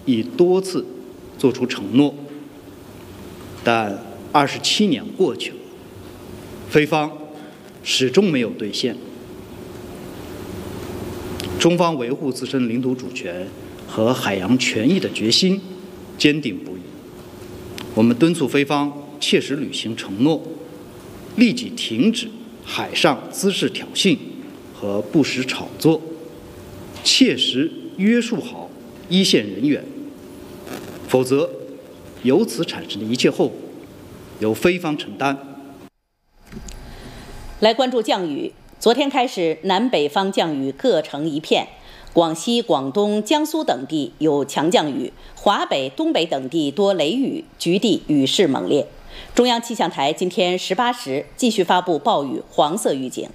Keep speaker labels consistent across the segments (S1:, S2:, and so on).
S1: 已多次作出承诺，但27年过去了，菲方始终没有兑现。中方维护自身领土主权和海洋权益的决心坚定不移。我们敦促菲方切实履行承诺，立即停止海上滋事挑衅和不实炒作，切实约束好一线人员，否则由此产生的一切后果由菲方承担。
S2: 来关注降雨。昨天开始，南北方降雨各成一片，广西、广东、江苏等地有强降雨，华北、东北等地多雷雨，局地雨势猛烈。中央气象台今天18时继续发布暴雨黄色预警。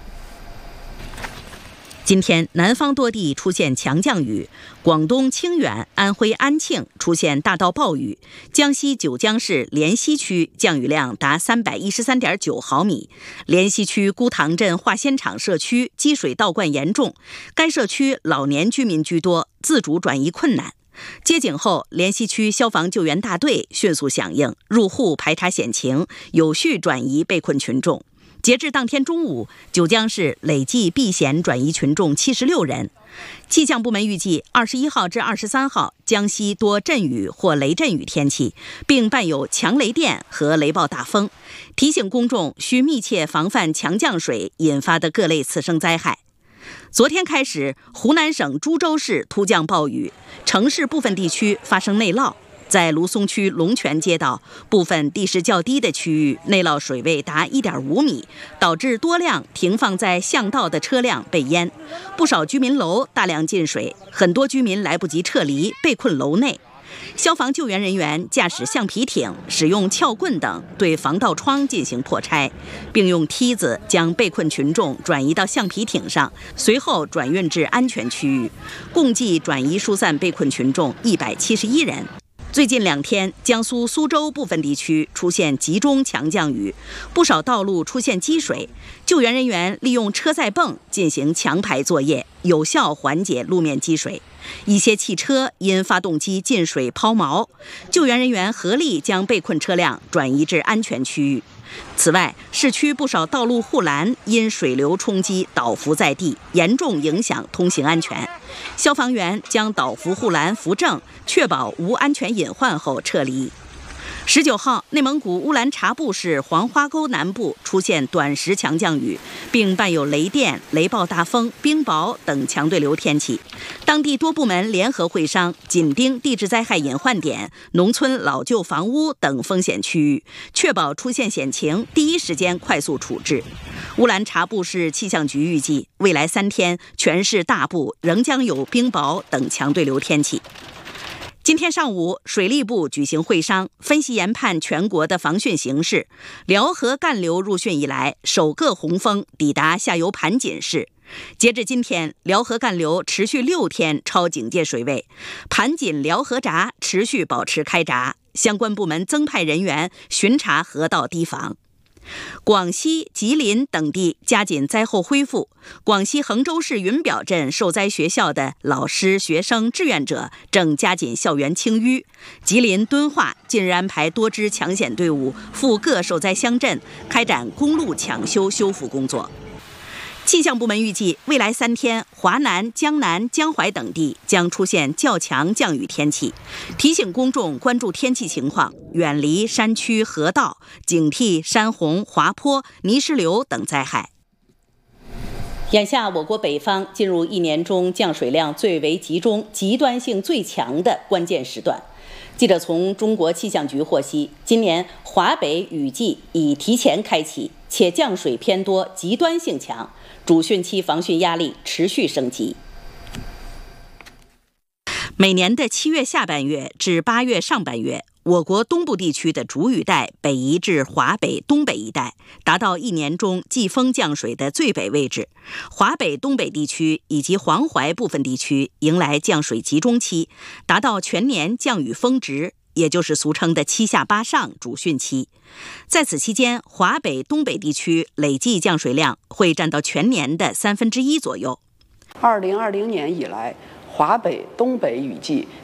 S2: 今天，南方多地出现强降雨，广东清远、安徽安庆出现大到暴雨，江西九江市莲溪区降雨量达313.9毫米，莲溪区姑塘镇化纤厂社区积水倒灌严重，该社区老年居民居多，自主转移困难。接警后，莲溪区消防救援大队迅速响应，入户排查险情，有序转移被困群众。截至当天中午，九江市累计避险转移群众76人。气象部门预计，21号至23号，江西多阵雨或雷阵雨天气，并伴有强雷电和雷暴大风，提醒公众需密切防范强降水引发的各类次生灾害。昨天开始，湖南省株洲市突降暴雨，城市部分地区发生内涝。在芦松区龙泉街道部分地势较低的区域，内涝水位达1.5米，导致多辆停放在巷道的车辆被淹，不少居民楼大量进水，很多居民来不及撤离，被困楼内。消防救援人员驾驶橡皮艇、使用撬棍等对防盗窗进行破拆，并用梯子将被困群众转移到橡皮艇上，随后转运至安全区域，共计转移疏散被困群众171人。最近2天，江苏苏州部分地区出现集中强降雨，不少道路出现积水，救援人员利用车载泵进行强排作业，有效缓解路面积水。一些汽车因发动机进水抛锚，救援人员合力将被困车辆转移至安全区域。此外，市区不少道路护栏因水流冲击倒伏在地，严重影响通行安全。消防员将倒伏护栏扶正，确保无安全隐患后撤离。19号，内蒙古乌兰察布市黄花沟南部出现短时强降雨，并伴有雷电、雷暴大风、冰雹等强对流天气。当地多部门联合会商，紧盯地质灾害隐患点、农村老旧房屋等风险区域，确保出现险情第一时间快速处置。乌兰察布市气象局预计，未来3天全市大部仍将有冰雹等强对流天气。今天上午，水利部举行会商，分析研判全国的防汛形势。辽河干流入汛以来，首个洪峰抵达下游盘锦市。截至今天，辽河干流持续6天超警戒水位，盘锦辽河闸持续保持开闸，相关部门增派人员巡查河道堤防。广西、吉林等地加紧灾后恢复。广西衡州市云表镇受灾学校的老师、学生、志愿者正加紧校园清淤。吉林敦化近日安排多支抢险队伍赴各受灾乡镇，开展公路抢修修复工作。气象部门预计，未来3天，华南、江南、江淮等地将出现较强降雨天气，提醒公众关注天气情况，远离山区河道，警惕山洪、滑坡、泥石流等灾害。眼下，我国北方进入1年中降水量最为集中、极端性最强的关键时段。记者从中国气象局获悉，今年华北雨季已提前开启，且降水偏多，极端性强，主汛期防汛压力持续升级。每年的7月下半月至8月上半月，我国东部地区的主雨带北移至华北、东北一带，达到1年中季风降水的最北位置。华北、东北地区以及黄淮部分地区迎来降水集中期，达到全年降雨峰值，也就是俗称的7下8上主汛期。在此期间，华北、东北地区累计降水量会占到全年的1/3左右。
S3: 2020年以来，华北、东北雨季